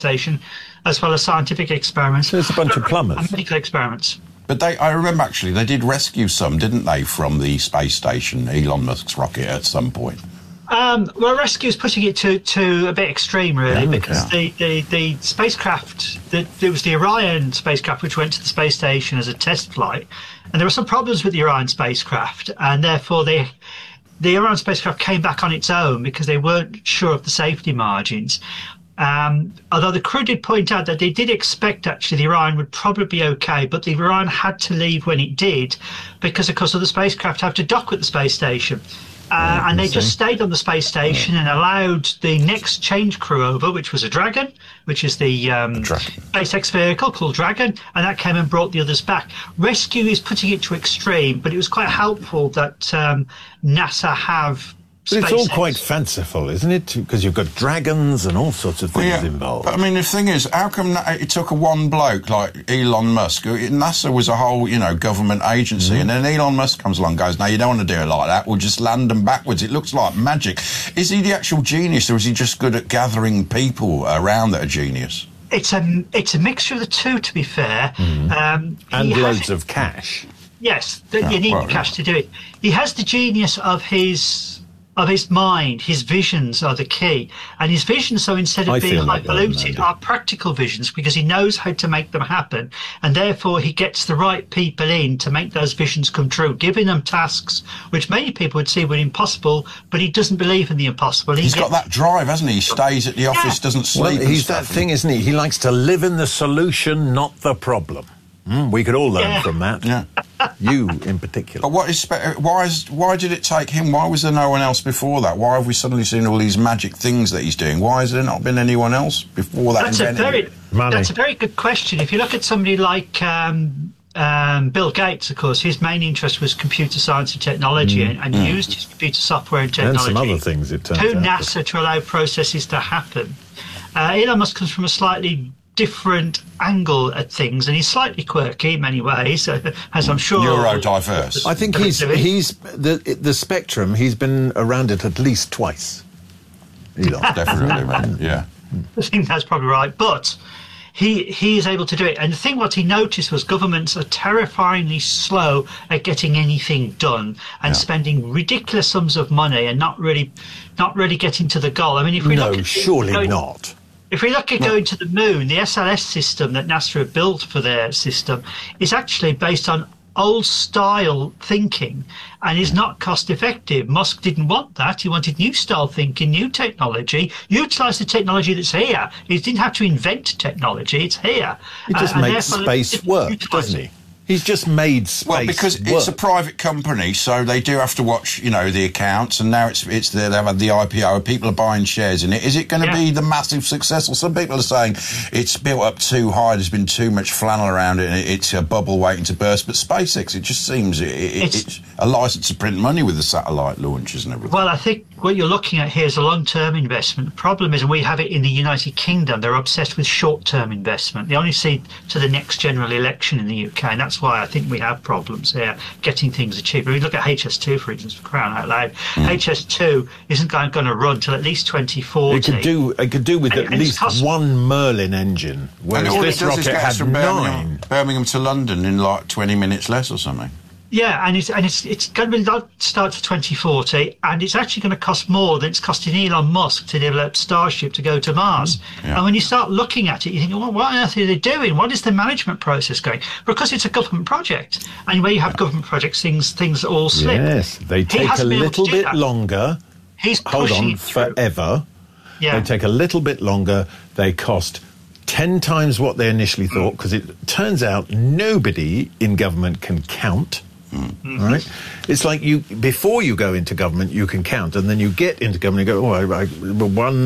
station, as well as scientific experiments. So it's a bunch of plumbers. And medical experiments. But I remember actually they did rescue some, didn't they, from the space station, Elon Musk's rocket at some point? Well, rescue's putting it to a bit extreme, really, because the spacecraft, it was the Orion spacecraft which went to the space station as a test flight, and there were some problems with the Orion spacecraft, and therefore the Orion spacecraft came back on its own because they weren't sure of the safety margins. Although the crew did point out that they did expect actually the Orion would probably be okay, but the Orion had to leave when it did because, of course, the spacecraft have to dock with the space station. And they just stayed on the space station and allowed the next change crew over, which was a Dragon, which is the SpaceX vehicle called Dragon, and that came and brought the others back. Rescue is putting it to extreme, but it was quite helpful that NASA have... But it's all quite fanciful, isn't it? Because you've got dragons and all sorts of things involved. But I mean, the thing is, how come it took a one bloke like Elon Musk? NASA was a whole, government agency, and then Elon Musk comes along and goes, no, you don't want to do it like that. We'll just land them backwards. It looks like magic. Is he the actual genius, or is he just good at gathering people around that are genius? It's a mixture of the two, to be fair. And loads of cash. Yes, you need the cash to do it. He has the genius of his mind. His visions are the key, and his visions, so instead of being highfalutin, are practical visions, because he knows how to make them happen, and therefore he gets the right people in to make those visions come true, giving them tasks which many people would see were impossible, but he doesn't believe in the impossible. He's got that drive, hasn't he? He stays at the office, doesn't sleep. Well, he's that thing, isn't he? He likes to live in the solution, not the problem. We could all learn from that. Yeah. You in particular. But why did it take him? Why was there no one else before that? Why have we suddenly seen all these magic things that he's doing? Why has there not been anyone else before that? That's a very good question. If you look at somebody like Bill Gates, of course, his main interest was computer science and technology, and used his computer software and technology and some other things, it turns to out, NASA to allow processes to happen. Elon Musk comes from a slightly different angle at things, and he's slightly quirky in many ways, as I'm sure. Neurodiverse. I think he's the spectrum. He's been around it at least twice. Definitely, man. Yeah. I think that's probably right, but he is able to do it. And the thing what he noticed was governments are terrifyingly slow at getting anything done, and spending ridiculous sums of money and not really getting to the goal. I mean, if we look at surely not. If we look at going to the moon, the SLS system that NASA have built for their system is actually based on old-style thinking and is not cost-effective. Musk didn't want that. He wanted new-style thinking, new technology, utilise the technology that's here. He didn't have to invent technology. It's here. He just makes space work, doesn't he? He's just made space. Well, because it's a private company, so they do have to watch, the accounts, and now they've had the IPO. People are buying shares in it. Is it going to be the massive success? Well, some people are saying it's built up too high. There's been too much flannel around it, and it's a bubble waiting to burst. But SpaceX, it just seems it's a license to print money with the satellite launches and everything. Well, I think what you're looking at here is a long-term investment. The problem is, and we have it in the United Kingdom, they're obsessed with short-term investment. They only see to the next general election in the UK, and that's why I think we have problems here getting things achieved. If we look at HS2, for instance, for crying out loud, HS2 isn't going to run till at least 2040. It could do with at least one Merlin engine, whereas this rocket had 9. Birmingham to London in like 20 minutes less or something. Yeah, and it's going to start for 2040, and it's actually going to cost more than it's costing Elon Musk to develop Starship to go to Mars. And when you start looking at it, you think, well, what on earth are they doing? What is the management process going? Because it's a government project, and where you have government projects, things all slip. Yes, they take a little bit longer. He's hold on forever. Yeah. They take a little bit longer. They cost 10 times what they initially thought, because it turns out nobody in government can count. Right? It's like before you go into government, you can count, and then you get into government and go,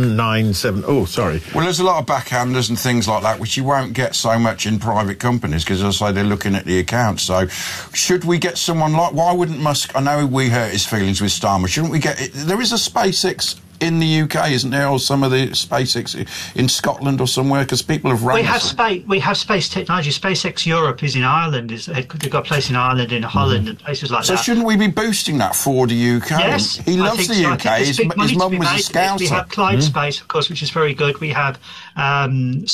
197. Oh, sorry. Well, there's a lot of backhanders and things like that, which you won't get so much in private companies, because as I say, they're looking at the accounts. So, should we get someone like? Why wouldn't Musk? I know we hurt his feelings with Starmer. Shouldn't we get? There is a SpaceX in the UK, isn't there, or some of the SpaceX in Scotland or somewhere? Because people have run. We have space technology. SpaceX Europe is in Ireland. They've got a place in Ireland, in Holland, and places like that. So shouldn't we be boosting that for the UK? Yes, he loves the UK. His mum was a Scouser. We have Clyde Space, of course, which is very good. We have